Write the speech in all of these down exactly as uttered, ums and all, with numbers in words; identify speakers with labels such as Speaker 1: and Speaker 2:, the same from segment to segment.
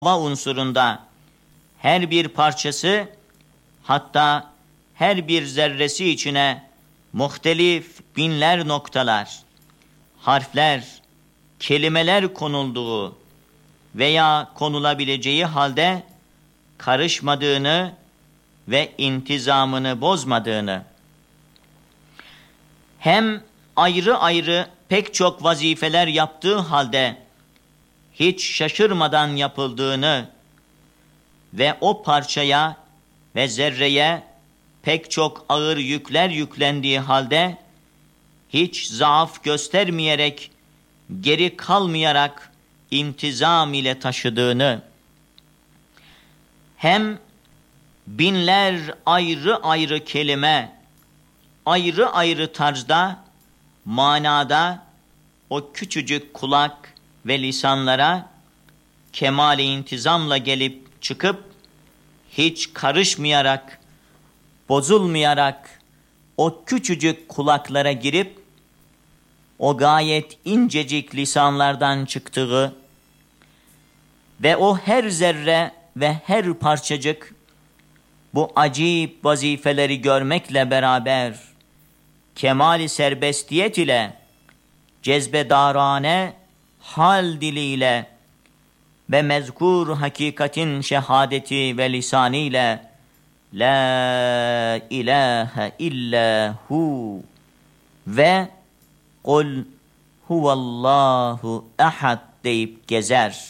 Speaker 1: hava unsurunda her bir parçası, hatta her bir zerresi içine muhtelif binler noktalar, harfler, kelimeler konulduğu veya konulabileceği halde karışmadığını ve intizamını bozmadığını, hem ayrı ayrı pek çok vazifeler yaptığı halde hiç şaşırmadan yapıldığını ve o parçaya ve zerreye pek çok ağır yükler yüklendiği halde hiç zaaf göstermeyerek, geri kalmayarak intizam ile taşıdığını, hem binler ayrı ayrı kelime, ayrı ayrı tarzda, manada o küçücük kulak ve lisanlara kemal-i intizamla gelip çıkıp, hiç karışmayarak, bozulmayarak o küçücük kulaklara girip, o gayet incecik lisanlardan çıktığı ve o her zerre ve her parçacık bu acip vazifeleri görmekle beraber kemal-i serbestiyet ile, cezbedarane hal diliyle ve mezkur hakikatin şehadeti ve lisanıyla La ilahe illa hu ve kul huvallahu ehad deyip gezer.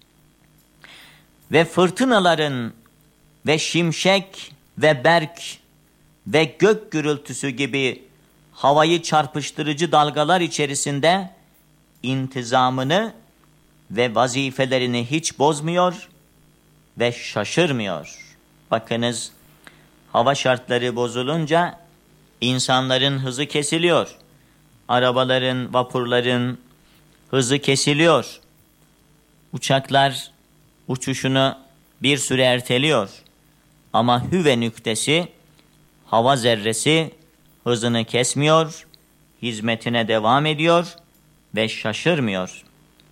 Speaker 1: Ve fırtınaların ve şimşek ve berk ve gök gürültüsü gibi havayı çarpıştırıcı dalgalar içerisinde intizamını ve vazifelerini hiç bozmuyor ve şaşırmıyor. Bakınız, hava şartları bozulunca insanların hızı kesiliyor. Arabaların, vapurların hızı kesiliyor. Uçaklar uçuşunu bir süre erteliyor. Ama hüve nüktesi, hava zerresi hızını kesmiyor, hizmetine devam ediyor ve şaşırmıyor.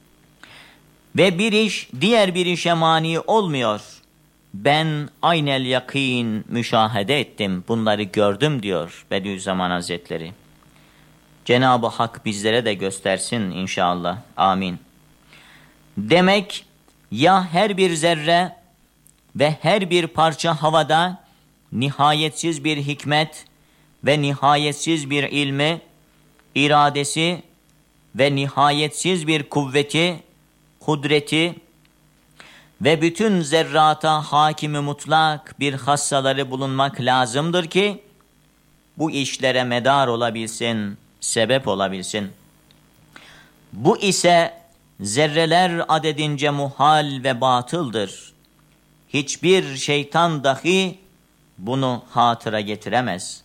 Speaker 1: Ve bir iş diğer bir işe mani olmuyor. Ben aynel yakin müşahede ettim, bunları gördüm diyor Bediüzzaman Hazretleri. Cenab-ı Hak bizlere de göstersin inşallah. Amin. Demek ya her bir zerre ve her bir parça havada nihayetsiz bir hikmet ve nihayetsiz bir ilmi, iradesi ve nihayetsiz bir kuvveti, kudreti ve bütün zerrata hakimi mutlak bir hassaları bulunmak lazımdır ki bu işlere medar olabilsin, sebep olabilsin. Bu ise zerreler adedince muhal ve batıldır. Hiçbir şeytan dahi bunu hatıra getiremez.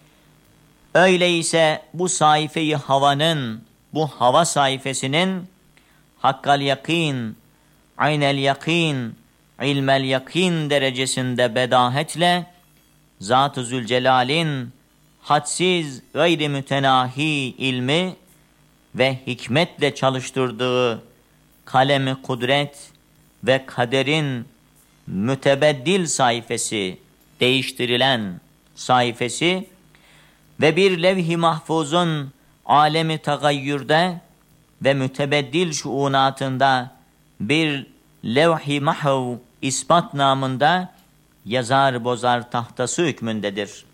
Speaker 1: Öyleyse bu sayfeyi havanın, bu hava sayfasının hakkal yakin, aynel yakin, ilmel yakin derecesinde bedahetle Zat-ı Zülcelal'in hadsiz gayri mütenahi ilmi ve hikmetle çalıştırdığı kalemi kudret ve kaderin mütebeddil sayfası, değiştirilen sayfası ve bir levh-i mahfuzun alemi tagayyürde ve mütebeddil şuunatında bir levh-i mahv ispat namında yazar bozar tahtası hükmündedir.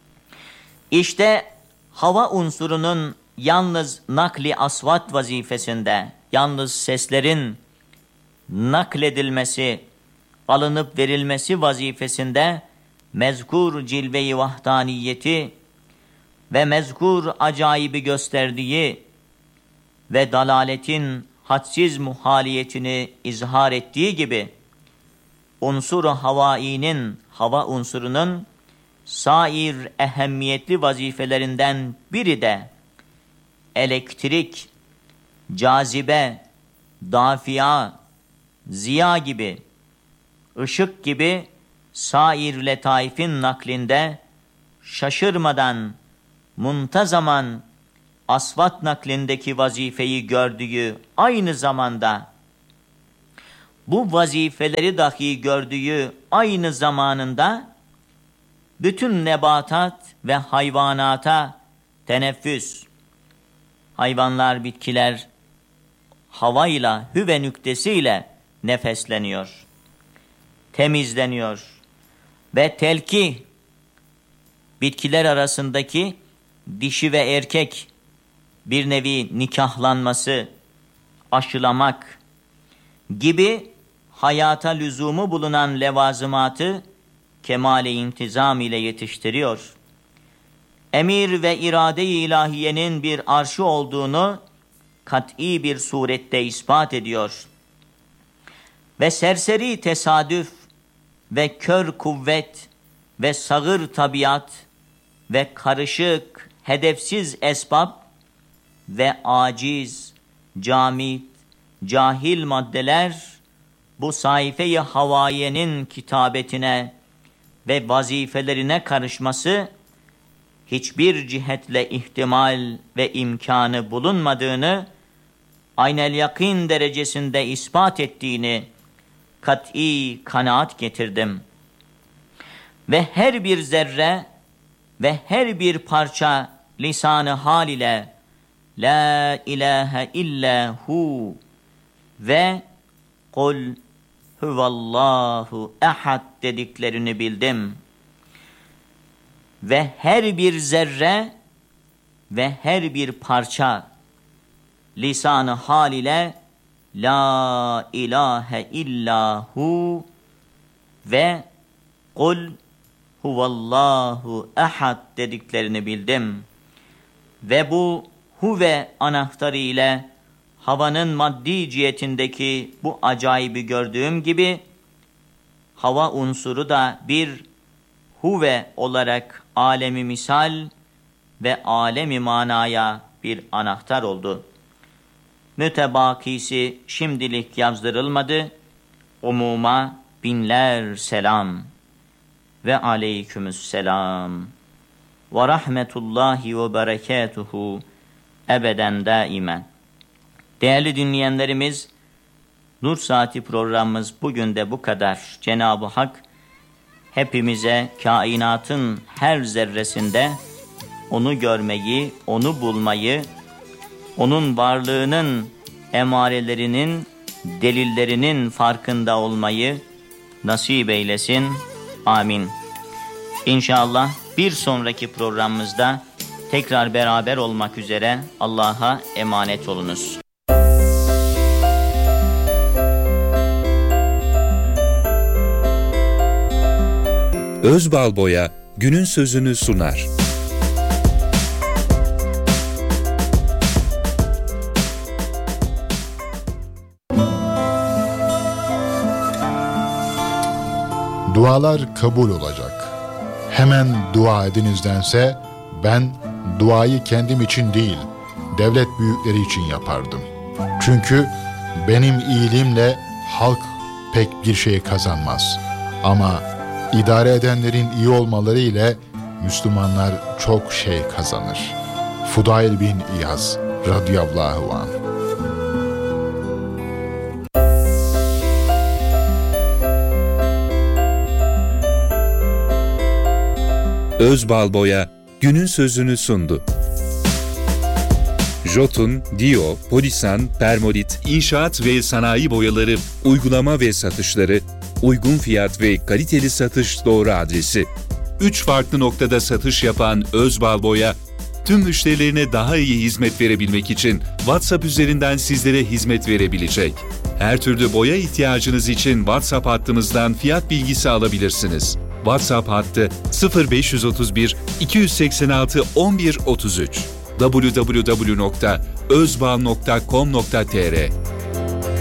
Speaker 1: İşte hava unsurunun yalnız nakli asvat vazifesinde, yalnız seslerin nakledilmesi, alınıp verilmesi vazifesinde mezkur cilve-i vahdaniyeti ve mezkur acayibi gösterdiği ve dalaletin hadsiz muhaliyetini izhar ettiği gibi unsur-u havainin, hava unsurunun sair ehemmiyetli vazifelerinden biri de elektrik, cazibe, dafia, ziya gibi, ışık gibi sair letaifin naklinde şaşırmadan, muntazaman asvat naklindeki vazifeyi gördüğü aynı zamanda bu vazifeleri dahi gördüğü aynı zamanında bütün nebatat ve hayvanata teneffüs, hayvanlar, bitkiler havayla, hüve nüktesiyle nefesleniyor, temizleniyor ve telki, bitkiler arasındaki dişi ve erkek bir nevi nikahlanması, aşılamak gibi hayata lüzumu bulunan levazımatı kemale intizam ile yetiştiriyor. Emir ve irade-i ilahiyenin bir arşı olduğunu kat'i bir surette ispat ediyor. Ve serseri tesadüf ve kör kuvvet ve sağır tabiat ve karışık, hedefsiz esbab ve aciz, camit, cahil maddeler bu sayfe-i havayenin kitabetine ve vazifelerine karışması hiçbir cihetle ihtimal ve imkanı bulunmadığını aynel yakîn derecesinde ispat ettiğini kat'i kanaat getirdim. Ve her bir zerre ve her bir parça lisan-ı hal ile la ilahe illa hu ve kul huvallahu ehad dediklerini bildim. Ve her bir zerre ve her bir parça lisan-ı hal ile la ilahe illa hu ve kul huvallahu ehad dediklerini bildim. Ve bu huve anahtarı ile havanın maddi cihetindeki bu acayibi gördüğüm gibi hava unsuru da bir huve olarak alemi misal ve alemi manaya bir anahtar oldu. Mütebakisi şimdilik yazdırılmadı. Umuma binler selam ve aleykümüsselam ve rahmetullahi ve berekatuhu ebeden daimen. Değerli dinleyenlerimiz, Nur Saati programımız bugün de bu kadar. Cenab-ı Hak hepimize kainatın her zerresinde onu görmeyi, onu bulmayı, onun varlığının emarelerinin, delillerinin farkında olmayı nasip eylesin. Amin. İnşallah bir sonraki programımızda tekrar beraber olmak üzere Allah'a emanet olunuz.
Speaker 2: Özbalboya günün sözünü sunar.
Speaker 3: Dualar kabul olacak. Hemen dua edinizdense ben duayı kendim için değil, devlet büyükleri için yapardım. Çünkü benim iyiliğimle halk pek bir şey kazanmaz. Ama idare edenlerin iyi olmaları ile Müslümanlar çok şey kazanır. Fudayl bin İyaz radıyallahu anh.
Speaker 2: Özbalboya günün sözünü sundu. Jotun, Dio, Polisan, Permolit, inşaat ve sanayi boyaları, uygulama ve satışları, uygun fiyat ve kaliteli satış doğru adresi. Üç farklı noktada satış yapan Özbalboya, tüm müşterilerine daha iyi hizmet verebilmek için WhatsApp üzerinden sizlere hizmet verebilecek. Her türlü boya ihtiyacınız için WhatsApp hattımızdan fiyat bilgisi alabilirsiniz. WhatsApp hattı sıfır beş otuz bir iki yüz seksen altı on bir otuz üç. double-u double-u double-u nokta özbal nokta com nokta tr